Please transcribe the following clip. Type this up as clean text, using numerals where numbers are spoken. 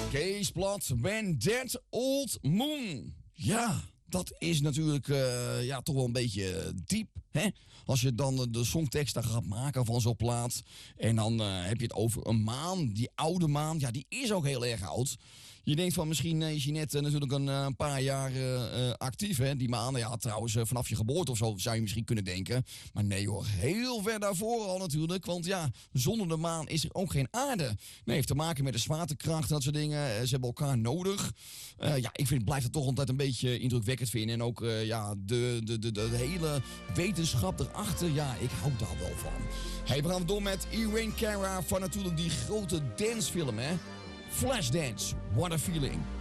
Kees Plat, When That Old Moon. Ja, dat is natuurlijk toch wel een beetje diep. Hè? Als je dan de songteksten gaat maken van zo'n plaat. En dan heb je het over een maan. Die oude maan, ja, die is ook heel erg oud. Je denkt van misschien is je net natuurlijk een paar jaar actief. Hè? Die maan, ja, trouwens vanaf je geboorte of zo zou je misschien kunnen denken. Maar nee hoor, heel ver daarvoor al natuurlijk. Want ja, zonder de maan is er ook geen aarde. Nee, heeft te maken met de zwaartekracht en dat soort dingen. Ze hebben elkaar nodig. Blijf het toch altijd een beetje indrukwekkend vinden. En ook de hele wetenschap erachter. Ja, ik hou daar wel van. Hey, we gaan door met Irene Cara van natuurlijk die grote dancefilm, hè. Flashdance, what a feeling.